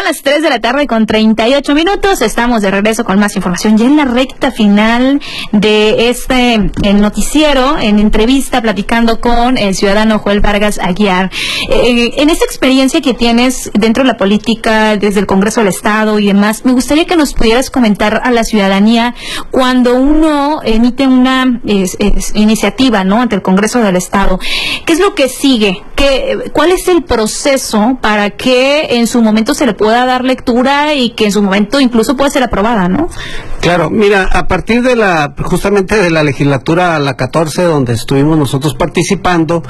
las 3 de la tarde con 38 minutos. Estamos de regreso con más información. Ya en la recta final de el noticiero, en entrevista, platicando con el ciudadano Joel Vargas Aguiar. En esta experiencia que tienes dentro de la política, desde el Congreso del Estado y demás, me gustaría que nos pudieras comentar a la ciudadanía cuando uno emite una iniciativa, ¿no?, ante el Congreso del Estado. ¿Qué es lo que sigue? ¿Cuál es el proceso para que en su momento se le pueda dar lectura y que en su momento incluso pueda ser aprobada, ¿no? Claro, mira, a partir de justamente de la legislatura, la 14, donde estuvimos nosotros participando,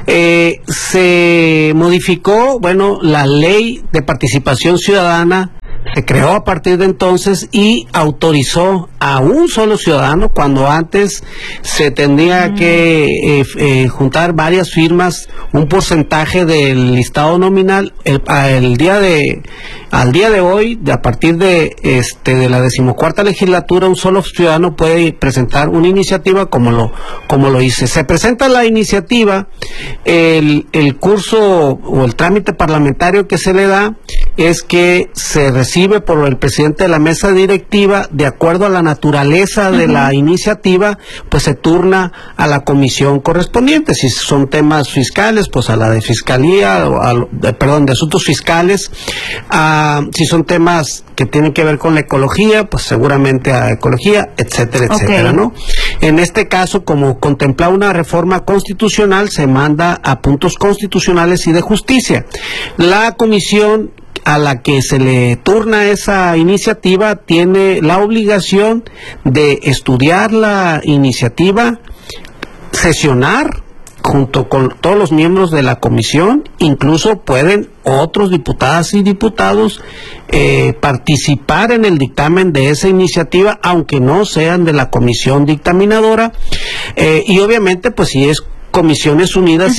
se modificó, la ley de participación ciudadana. Se creó a partir de entonces y autorizó a un solo ciudadano, cuando antes se tenía que juntar varias firmas, un porcentaje del listado nominal. Al día de hoy, a partir de la 14ª legislatura, un solo ciudadano puede presentar una iniciativa como lo hice. Se presenta la iniciativa, el curso o el trámite parlamentario que se le da es que se recibe por el presidente de la mesa directiva. De acuerdo a la naturaleza de la iniciativa, pues se turna a la comisión correspondiente. Si son temas fiscales, pues a la de fiscalía, de asuntos fiscales. Si son temas que tienen que ver con la ecología, pues seguramente a ecología, etcétera, etcétera, ¿no? En este caso, como contemplaba una reforma constitucional, se manda a puntos constitucionales y de justicia. La comisión a la que se le turna esa iniciativa tiene la obligación de estudiar la iniciativa, sesionar junto con todos los miembros de la comisión. Incluso pueden otros diputadas y diputados participar en el dictamen de esa iniciativa, aunque no sean de la comisión dictaminadora, y obviamente pues si es comisiones unidas,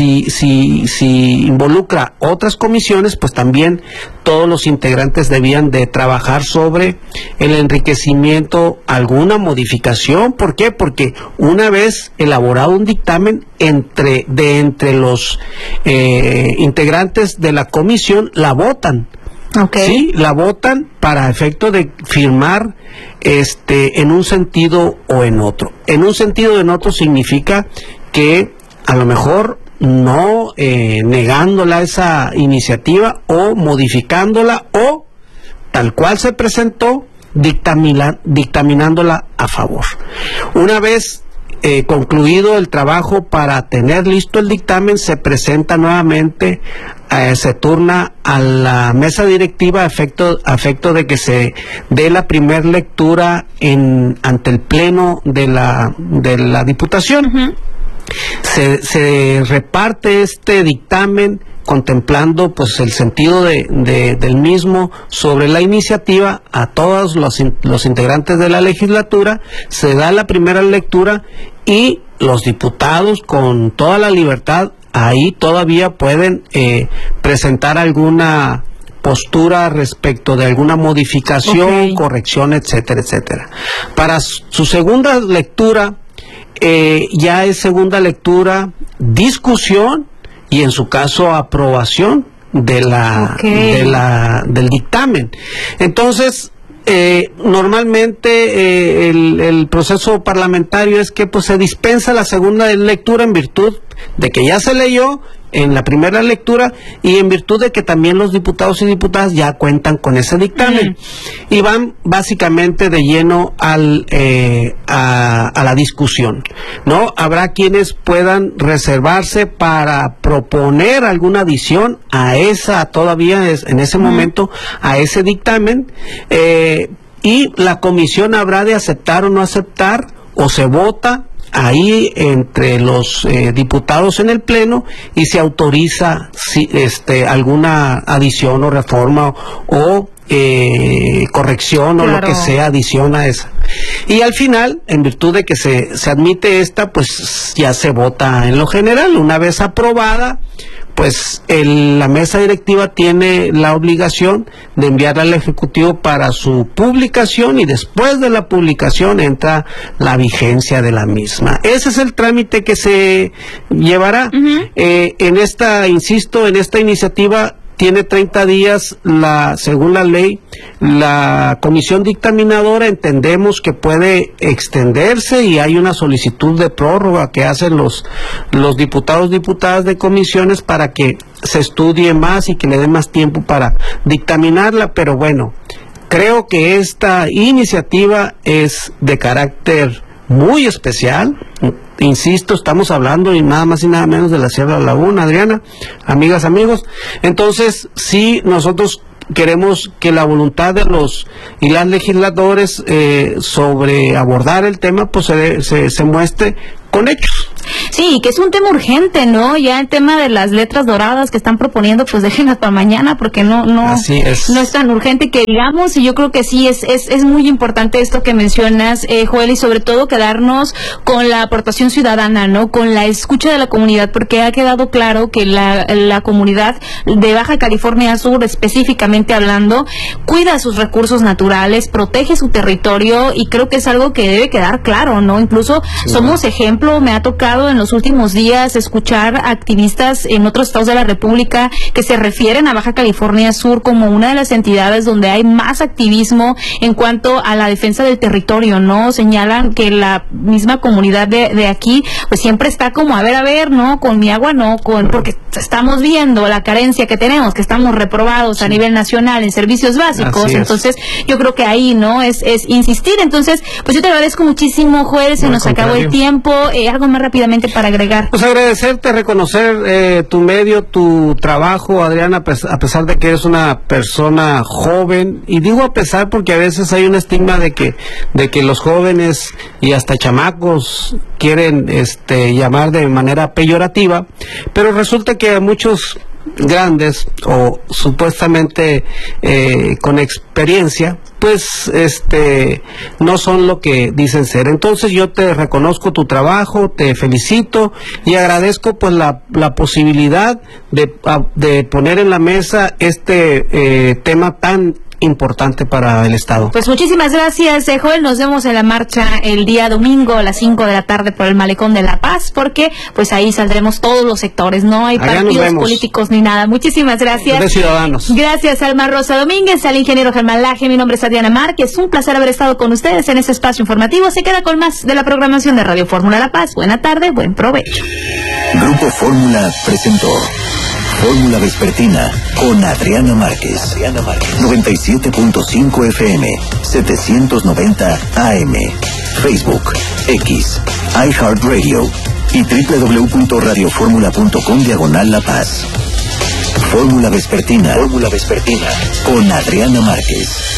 si involucra otras comisiones, pues también todos los integrantes debían de trabajar sobre el enriquecimiento, alguna modificación. ¿Por qué? Porque una vez elaborado un dictamen, entre los integrantes de la comisión la votan. Sí, la votan para efecto de firmar en un sentido o en otro. En un sentido o en otro significa que a lo mejor no negándola esa iniciativa, o modificándola, o tal cual se presentó, dictaminándola a favor. Una vez concluido el trabajo para tener listo el dictamen, se presenta nuevamente, se turna a la mesa directiva a efecto de que se dé la primer lectura ante el pleno de la Diputación. Se reparte este dictamen contemplando pues el sentido del mismo sobre la iniciativa a todos los integrantes de la legislatura. Se da la primera lectura y los diputados, con toda la libertad, ahí todavía pueden presentar alguna postura respecto de alguna modificación, corrección, etcétera, etcétera. Para su segunda lectura, ya es segunda lectura, discusión y en su caso aprobación del dictamen. Entonces, normalmente el proceso parlamentario es que pues se dispensa la segunda lectura en virtud de que ya se leyó en la primera lectura y en virtud de que también los diputados y diputadas ya cuentan con ese dictamen y van básicamente de lleno a la discusión, ¿no? Habrá quienes puedan reservarse para proponer alguna adición a en ese momento, a ese dictamen, y la comisión habrá de aceptar o no aceptar, o se vota ahí entre los diputados en el pleno y se autoriza alguna adición o reforma o corrección o lo que sea, adición a esa. Y al final, en virtud de que se admite esta, pues ya se vota en lo general. Una vez aprobada, pues la mesa directiva tiene la obligación de enviarla al Ejecutivo para su publicación, y después de la publicación entra la vigencia de la misma. Ese es el trámite que se llevará. En esta iniciativa tiene 30 días, según la ley, la comisión dictaminadora entendemos que puede extenderse y hay una solicitud de prórroga que hacen los diputados, diputadas de comisiones para que se estudie más y que le dé más tiempo para dictaminarla, pero bueno, creo que esta iniciativa es de carácter muy especial. Insisto, estamos hablando y nada más y nada menos de la Sierra de la Laguna, Adriana, amigas, amigos. Entonces, sí, nosotros queremos que la voluntad de los y las legisladores sobre abordar el tema, pues se muestre con hechos. Sí, que es un tema urgente, ¿no? Ya el tema de las letras doradas que están proponiendo, pues déjenlas para mañana, porque no es tan urgente que digamos, y yo creo que sí es muy importante esto que mencionas, Joel, y sobre todo quedarnos con la aportación ciudadana, ¿no? Con la escucha de la comunidad, porque ha quedado claro que la comunidad de Baja California Sur, específicamente hablando, cuida sus recursos naturales, protege su territorio, y creo que es algo que debe quedar claro, ¿no? Incluso somos ejemplo, me ha tocado en los últimos días escuchar activistas en otros estados de la República que se refieren a Baja California Sur como una de las entidades donde hay más activismo en cuanto a la defensa del territorio, ¿no? Señalan que la misma comunidad de aquí, pues siempre está como, a ver, ¿no? Con mi agua no, porque estamos viendo la carencia que tenemos, que estamos reprobados a nivel nacional en servicios básicos. Entonces, yo creo que ahí, ¿no? Es insistir. Entonces, pues yo te agradezco muchísimo, Joel, se nos acabó el tiempo. Algo más rápidamente para agregar. Pues agradecerte, reconocer tu medio, tu trabajo, Adriana, a pesar de que eres una persona joven, y digo a pesar porque a veces hay un estigma de que los jóvenes y hasta chamacos quieren llamar de manera peyorativa, pero resulta que muchos grandes o supuestamente con experiencia, pues no son lo que dicen ser. Entonces yo te reconozco tu trabajo, te felicito y agradezco pues la posibilidad de poner en la mesa tema tan importante para el Estado. Pues muchísimas gracias, Joel. Nos vemos en la marcha el día domingo a las 5 de la tarde por el Malecón de La Paz, porque pues ahí saldremos todos los sectores, no hay partidos políticos ni nada. Muchísimas gracias. De ciudadanos. Gracias, Alma Rosa Domínguez, al ingeniero Germán Laje. Mi nombre es Adriana Márquez. Un placer haber estado con ustedes en este espacio informativo. Se queda con más de la programación de Radio Fórmula La Paz. Buena tarde, buen provecho. Grupo Fórmula presentó Fórmula Vespertina con Adriana Márquez. 97.5 FM, 790 AM. Facebook, X, iHeartRadio y www.radioformula.com/La Paz. Fórmula Vespertina con Adriana Márquez.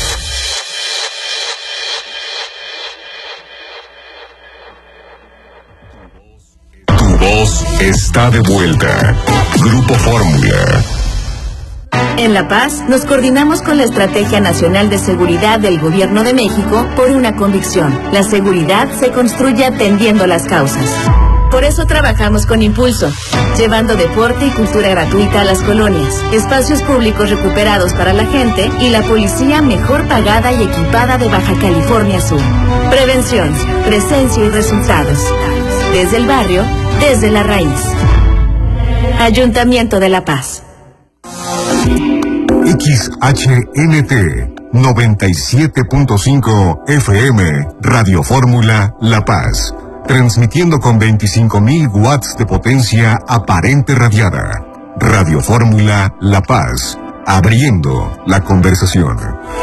Voz está de vuelta. Grupo Fórmula. En La Paz nos coordinamos con la Estrategia Nacional de Seguridad del Gobierno de México por una convicción: la seguridad se construye atendiendo las causas. Por eso trabajamos con Impulso, llevando deporte y cultura gratuita a las colonias, espacios públicos recuperados para la gente y la policía mejor pagada y equipada de Baja California Sur. Prevención, presencia y resultados. Desde el barrio, desde la raíz. Ayuntamiento de La Paz. XHNT 97.5 FM, Radio Fórmula La Paz. Transmitiendo con 25.000 watts de potencia aparente radiada. Radio Fórmula La Paz. Abriendo la conversación.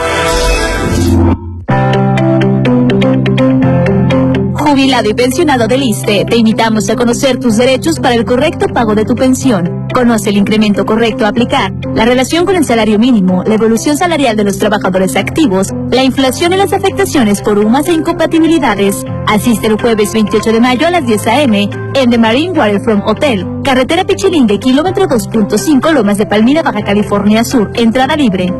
Jubilado y pensionado del ISSSTE, te invitamos a conocer tus derechos para el correcto pago de tu pensión. Conoce el incremento correcto a aplicar, la relación con el salario mínimo, la evolución salarial de los trabajadores activos, la inflación y las afectaciones por UMAS e incompatibilidades. Asiste el jueves 28 de mayo a las 10 a.m. en The Marine Waterfront Hotel, carretera Pichilingue, kilómetro 2.5, Lomas de Palmira, Baja California Sur. Entrada libre.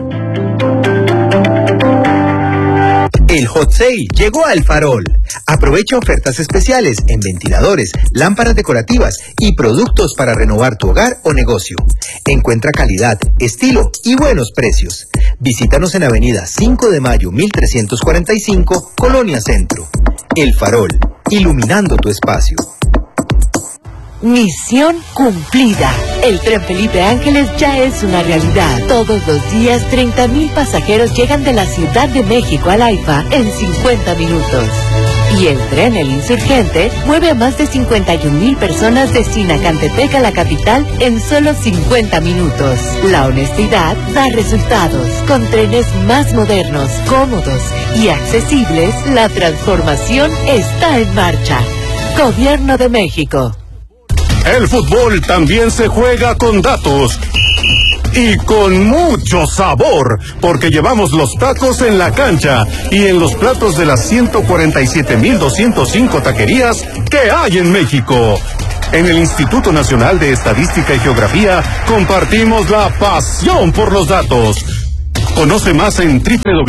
El Hot Sale llegó a El Farol. Aprovecha ofertas especiales en ventiladores, lámparas decorativas y productos para renovar tu hogar o negocio. Encuentra calidad, estilo y buenos precios. Visítanos en Avenida 5 de Mayo 1345, Colonia Centro. El Farol, iluminando tu espacio. Misión cumplida. El tren Felipe Ángeles ya es una realidad. Todos los días 30,000 pasajeros llegan de la Ciudad de México al AIFA en 50 minutos. Y el tren El Insurgente mueve a más de 51,000 personas de Sinacantepec a la capital en solo 50 minutos. La honestidad da resultados. Con trenes más modernos, cómodos y accesibles, la transformación está en marcha. Gobierno de México. El fútbol también se juega con datos y con mucho sabor, porque llevamos los tacos en la cancha y en los platos de las 147,205 taquerías que hay en México. En el Instituto Nacional de Estadística y Geografía compartimos la pasión por los datos. Conoce más en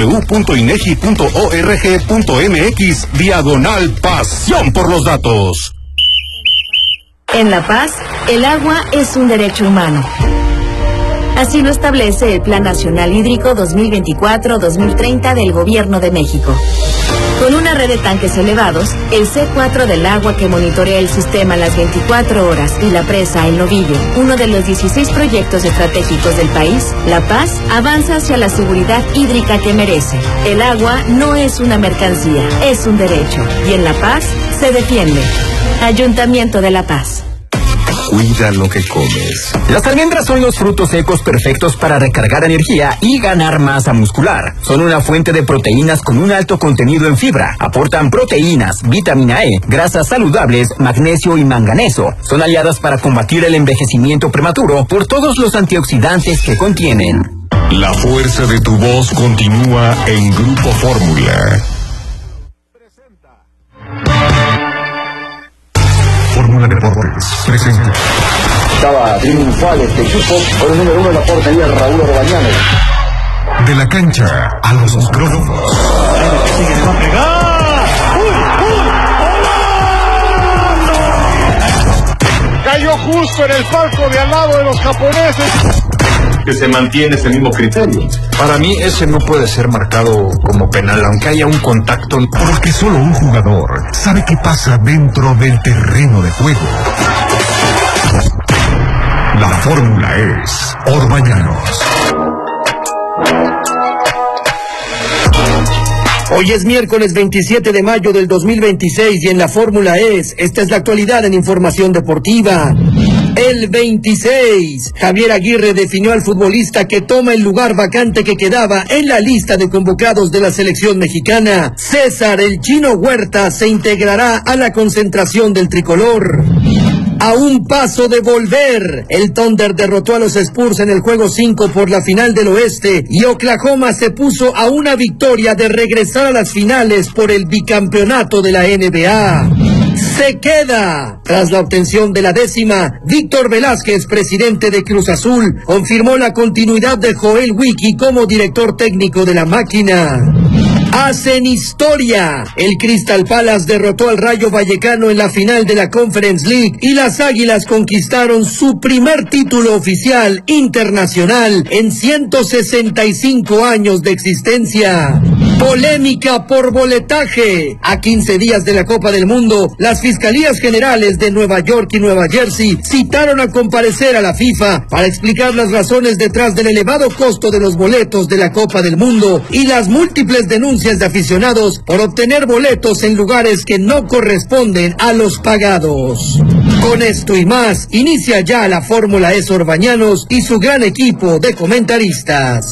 www.inegi.org.mx/pasión por los datos. En La Paz, el agua es un derecho humano. Así lo establece el Plan Nacional Hídrico 2024-2030 del Gobierno de México. Con una red de tanques elevados, el C4 del agua que monitorea el sistema las 24 horas y la presa El Novillo, uno de los 16 proyectos estratégicos del país, La Paz avanza hacia la seguridad hídrica que merece. El agua no es una mercancía, es un derecho. Y en La Paz se defiende. Ayuntamiento de La Paz. Cuida lo que comes. Las almendras son los frutos secos perfectos para recargar energía y ganar masa muscular. Son una fuente de proteínas con un alto contenido en fibra. Aportan proteínas, vitamina E, grasas saludables, magnesio y manganeso. Son aliadas para combatir el envejecimiento prematuro por todos los antioxidantes que contienen. La fuerza de tu voz continúa en Grupo Fórmula. Fórmula Deportes presenta. Estaba triunfal este equipo por el número 1 en la portería, Raúl Orbañano. De la cancha a los micrófonos. Cayó justo en el palco de al lado de los japoneses. Que se mantiene ese mismo criterio. Para mí ese no puede ser marcado como penal, aunque haya un contacto. Porque solo un jugador sabe qué pasa dentro del terreno de juego. La fórmula es Orbañanos. Hoy es miércoles 27 de mayo del 2026 y en la fórmula esta es la actualidad en información deportiva. El 26, Javier Aguirre definió al futbolista que toma el lugar vacante que quedaba en la lista de convocados de la selección mexicana. César El Chino Huerta se integrará a la concentración del tricolor. A un paso de volver, el Thunder derrotó a los Spurs en el juego 5 por la final del oeste y Oklahoma se puso a una victoria de regresar a las finales por el bicampeonato de la NBA. Se queda. Tras la obtención de la 10ª, Víctor Velázquez, presidente de Cruz Azul, confirmó la continuidad de Joel Wiki como director técnico de la máquina. Hacen historia. El Crystal Palace derrotó al Rayo Vallecano en la final de la Conference League y las Águilas conquistaron su primer título oficial internacional en 165 años de existencia. Polémica por boletaje. A 15 días de la Copa del Mundo, las Fiscalías Generales de Nueva York y Nueva Jersey citaron a comparecer a la FIFA para explicar las razones detrás del elevado costo de los boletos de la Copa del Mundo y las múltiples denuncias de aficionados por obtener boletos en lugares que no corresponden a los pagados. Con esto y más, inicia ya la Fórmula Orbañanos y su gran equipo de comentaristas.